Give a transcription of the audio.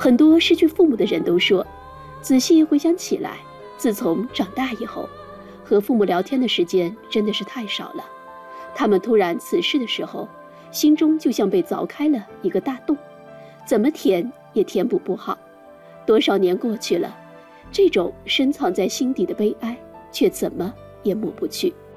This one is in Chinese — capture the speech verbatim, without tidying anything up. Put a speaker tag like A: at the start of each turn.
A: 很多失去父母的人都说，仔细回想起来，自从长大以后，和父母聊天的时间真的是太少了。他们突然辞世的时候，心中就像被凿开了一个大洞，怎么填也填补不好。多少年过去了，这种深藏在心底的悲哀却怎么也抹不去。